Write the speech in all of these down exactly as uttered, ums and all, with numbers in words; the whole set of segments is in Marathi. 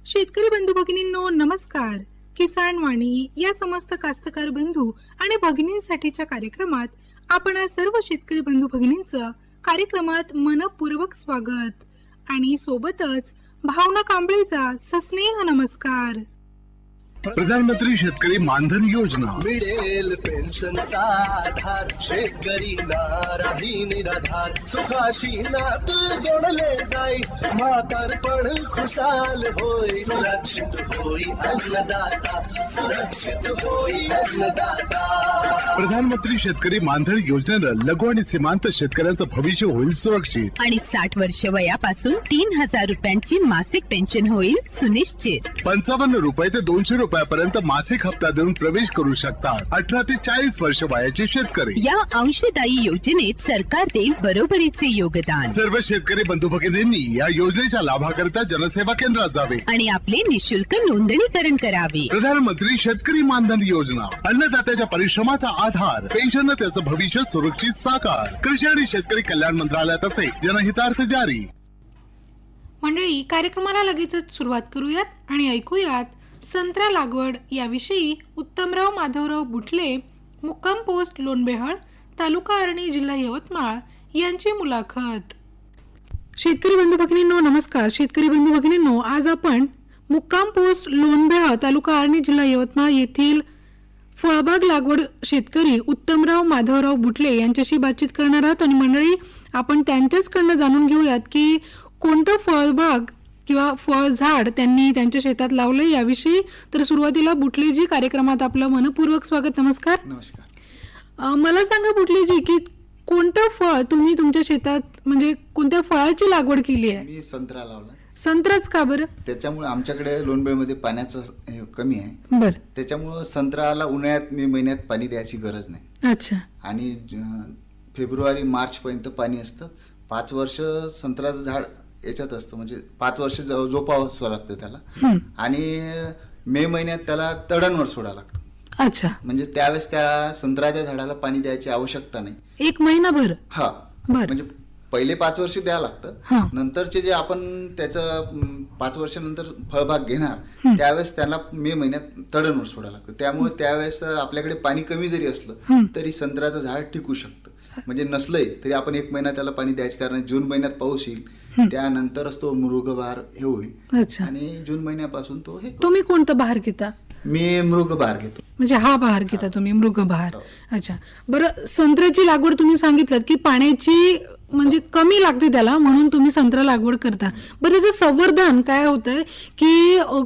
शेतकरी बंधू भगिनींनो नमस्कार. किसान वाणी या समस्त कास्तकार बंधू आणि भगिनींसाठीच्या कार्यक्रमात आपण आज सर्व शेतकरी बंधू भगिनींचं कार्यक्रमात मनपूर्वक स्वागत आणि सोबतच भावना कांबळेचा सस्नेह नमस्कार. प्रधानमंत्री शेतकरी मानधन योजना मिळेल पेन्शनचा आधार, शेतकरी नाराही निराधार, सुखाशी नात जोडले जाई, म्हातारपण खुशाल होई, सुरक्षित होई अन्नदाता, सुरक्षित होई अन्नदाता. प्रधानमंत्री शेतकरी मानधन योजनेनं लघु आणि सीमांत शेतकऱ्यांचं भविष्य होईल सुरक्षित. आणि साठ वर्ष वयापासून तीन हजार रुपयांची मासिक पेन्शन होईल सुनिश्चित. पंचावन्न रुपये ते दोनशे रुपयापर्यंत मासिक हप्ता देऊन प्रवेश करू शकतात अठरा ते चाळीस वर्ष वयाचे शेतकरी. या अंशदायी योजनेत सरकार देईल बरोबरीचे योगदान. सर्व शेतकरी बंधू भगिनींनी या योजनेच्या लाभाकरिता जनसेवा केंद्रात जावे आणि आपले निशुल्क नोंदणीकरण करावे. प्रधानमंत्री शेतकरी मानधन योजना अन्नदात्याच्या परिश्रमाचा आधार, पेन्शन त्याचं भविष्य सुरक्षित साकार. कृषी आणि शेतकरी कल्याण मंत्रालयातर्फे जनहितार्थ जारी. मंडळी, कार्यक्रमाला लगेचच सुरुवात करूयात आणि ऐकूयात संत्रा लागवड याविषयी उत्तमराव माधवराव बुटले, मुक्काम पोस्ट लोणबेहळ, तालुका आर्णी, जिल्हा यवतमाळ यांची मुलाखत. शेतकरी बंधू भगिनींनो नमस्कार. शेतकरी बंधू भगिनींनो, आज आपण मुक्काम पोस्ट लोणबेहळ, तालुका आर्णी, जिल्हा यवतमाळ येथील फळबाग लागवड शेतकरी उत्तमराव माधवराव बुटले यांच्याशी बातचीत करणार आहोत. आणि मंडळी, आपण त्यांच्याचकडनं जाणून घेऊयात की कोणतं फळबाग किंवा फळझाड त्यांनी त्यांच्या शेतात लावलं याविषयी. तर सुरुवातीला बुटलेजी, कार्यक्रमात आपलं मनपूर्वक स्वागत. नमस्कार. नमस्कार. मला सांगा बुटलेजी की कोणतं फळ तुम्ही तुमच्या शेतात, म्हणजे कोणत्या फळाची लागवड केली आहे? मी संत्रा लावला. संत्राच का बरं? त्याच्यामुळे आमच्याकडे लोणबेळमध्ये पाण्याचं हे कमी आहे. बर. त्याच्यामुळं संत्र्याला उन्हाळ्यात मे महिन्यात पाणी द्यायची गरज नाही. अच्छा. आणि ज- फेब्रुवारी मार्च पर्यंत पाणी असतं. पाच वर्ष संत्र्याचं झाड याच्यात असतं, म्हणजे पाच वर्ष ज- जोपावावं लागतं त्याला. आणि मे महिन्यात त्याला तडांवर सोडावं लागतं. अच्छा. म्हणजे त्यावेळेस त्या संत्र्याच्या झाडाला पाणी द्यायची आवश्यकता नाही. एक महिनाभर? हा. बर. म्हणजे पहिले पाच वर्ष द्यावं हा. लागतं. नंतरचे जे आपण त्याचं म, पाच वर्षानंतर फळबाग घेणार त्यावेळेस त्याला मे महिन्यात तडणवर सोडावं लागतं. त्यामुळे त्यावेळेस आपल्याकडे पाणी कमी जरी असलं तरी संत्र्याचं झाड टिकू शकतं. म्हणजे नसलंय तरी आपण एक महिना त्याला पाणी द्यायचं, कारण जून महिन्यात पाऊस येईल, त्यानंतरच तो मृगबहार हे होईल. अच्छा. आणि जून महिन्यापासून तो हे. तुम्ही कोणतं बहार घेता? मी मृगबहार घेतो. म्हणजे हा बहार घेता तुम्ही, मृगबहार. हो. अच्छा. बरं, संत्र्याची लागवड तुम्ही सांगितलं की पाण्याची म्हणजे कमी लागते त्याला, म्हणून तुम्ही संत्रा लागवड करता. बरं, त्याचं संवर्धन काय होतंय की अ,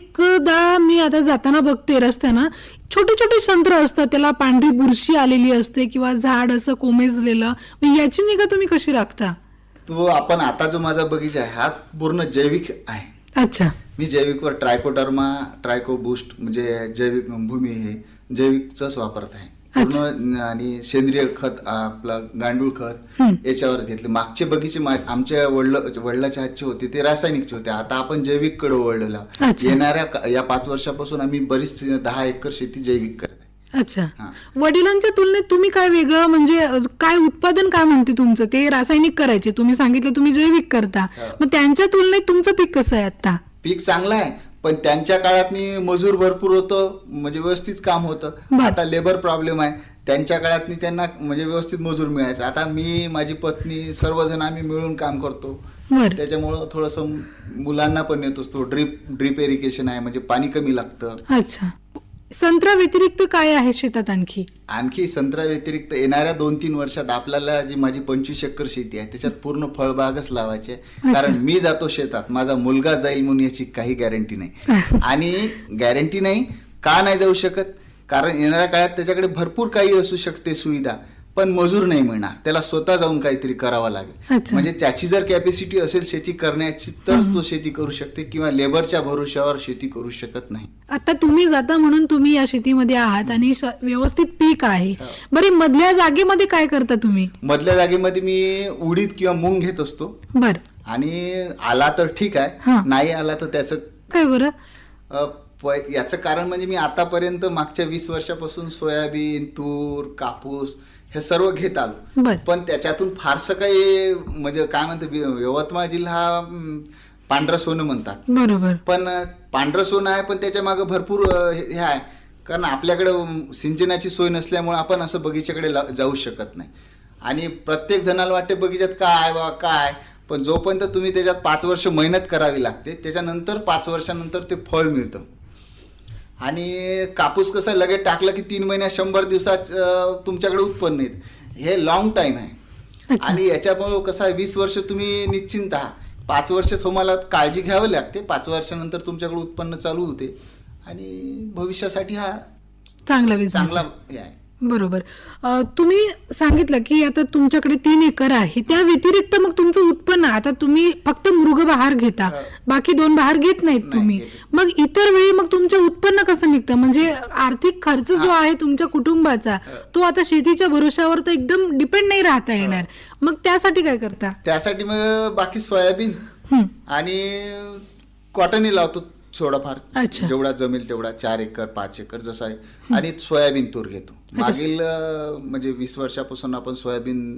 अनेकदा मी आता जाताना बघते रस्त्यानं छोटे छोटे संत्र असतात, त्याला पांढरी बुरशी आलेली असते किंवा झाड असं कोमेजलेलं. मग याची निगा तुम्ही कशी राखता? तो आपण आता जो माझा बगीचा आहे हा पूर्ण जैविक आहे. अच्छा. मी जैविकवर ट्रायकोडर्मा, ट्रायको बूस्ट म्हणजे जैविक भूमी हे जैविकच वापरत आहे पूर्ण. आणि सेंद्रिय खत, आपलं गांडूळ खत याच्यावर घेतले. मागचे बगीचे मा- आमच्या वडल वडिलाच्या हातचे होते ते रासायनिकचे होते. आता आपण जैविक कडे वळलेलो आहोत. अच्छा. येणाऱ्या का- या पाच वर्षापासून आम्ही बरीच दहा एकर शेती जैविक करत आहे. अच्छा. हा. वडिलांच्या तुलनेत तुम्ही काय वेगळं, म्हणजे अ, काय उत्पादन काय म्हणते तुमचं? ते रासायनिक करायचे, तुम्ही सांगितलं तुम्ही जैविक करता, मग त्यांच्या तुलनेत तुमचं पीक कसं आहे आता? पीक चांगलं आहे, पण त्यांच्या काळात मी मजूर भरपूर होतं, म्हणजे व्यवस्थित काम होतं. आता लेबर प्रॉब्लेम आहे. त्यांच्या काळात त्यांना म्हणजे व्यवस्थित मजूर मिळायचं. आता मी, माझी पत्नी, सर्वजण आम्ही मिळून काम करतो. बरं. त्याच्यामुळं थोडंसं मुलांना पण येत असतो. ड्रीप ड्रीप इरिगेशन आहे, म्हणजे पाणी कमी लागतं. अच्छा. संत्रा व्यतिरिक्त काय आहे शेतात आणखी? आणखी संत्रा व्यतिरिक्त येणाऱ्या दोन तीन वर्षात आपल्याला जी माझी पंचवीस एकर शेती आहे त्याच्यात पूर्ण फळबागच लावायची आहे. कारण मी जातो शेतात, माझा मुलगा जाईल म्हणून याची काही गॅरंटी नाही. आणि गॅरंटी नाही का नाही जाऊ शकत, कारण येणाऱ्या काळात त्याच्याकडे भरपूर काही असू शकते सुविधा, पण मजूर नाही मिळणार. त्याला स्वतः जाऊन काहीतरी करावं लागेल. अच्छा. म्हणजे त्याची जर कॅपॅसिटी असेल शेती करण्याची तरच तो शेती करू शकते, किंवा लेबरच्या भरोश्यावर शेती करू शकत नाही. आता तुम्ही जाता म्हणून तुम्ही या शेतीमध्ये आहात आणि स- व्यवस्थित पीक आहे. बरी, मधल्या जागेमध्ये काय करता तुम्ही? मधल्या जागेमध्ये मी उडीद किंवा मूग घेत असतो. बर. आणि आला तर ठीक हा. आहे, नाही आला तर त्याचं काय बरं? अ, प- याचं कारण म्हणजे मी आतापर्यंत मागच्या वीस वर्षापासून सोयाबीन, तूर, कापूस हे सर्व घेत आलो. बर. पण त्याच्यातून फारसं काही म्हणजे काय म्हणते, यवतमाळ जिल्हा हा पांढरं सोनं म्हणतात. बरोबर. पण पांढरं सोनं आहे, पण त्याच्या मागे भरपूर अ, हे हे आहे, कारण आपल्याकडे सिंचनाची सोय नसल्यामुळे आपण असं बगीच्याकडे ला- जाऊ शकत नाही. आणि प्रत्येक जणाला वाटते बगीच्यात काय बा काय, पण जोपर्यंत तुम्ही त्याच्यात पाच वर्ष मेहनत करावी लागते, त्याच्यानंतर पाच वर्षानंतर ते फळ मिळतं. आणि कापूस कसा लगेच टाकला की तीन महिन्यात शंभर दिवसात अ, तुमच्याकडे उत्पन्न येत, हे लॉंग टाईम आहे. अच्छा. आणि याच्यामुळे कसं आहे, वीस वर्ष तुम्ही निश्चिंत आहात, पाच वर्ष तुम्हाला काळजी घ्यावी लागते, पाच वर्षानंतर तुमच्याकडे उत्पन्न चालू होते आणि भविष्यासाठी हा चांगला बिझनेस चांगला हे आहे. बरोबर. अ, तुम्ही सांगितलं की आता तुमच्याकडे तीन एकर आहे, त्या व्यतिरिक्त मग तुमचं उत्पन्न, आता तुम्ही फक्त मृग बहार घेता, बाकी दोन बहार घेत नाहीत नाही, तुम्ही, घेत. मग इतर वेळी मग तुमचं उत्पन्न कसं निघतं? म्हणजे आर्थिक खर्च जो आहे तुमच्या कुटुंबाचा, तो आता शेतीच्या भरोश्यावर तर एकदम डिपेंड नाही राहता येणार, मग त्यासाठी काय करता? त्यासाठी मग बाकी सोयाबीन हं. आणि कॉटनही लावतो थोडाफार, अच्छा. जेवढा जमेल तेवढा, चार एकर पाच एकर जसं आहे. आणि सोयाबीन तूर घेतो. मागील अं, म्हणजे वीस वर्षापासून आपण सोयाबीन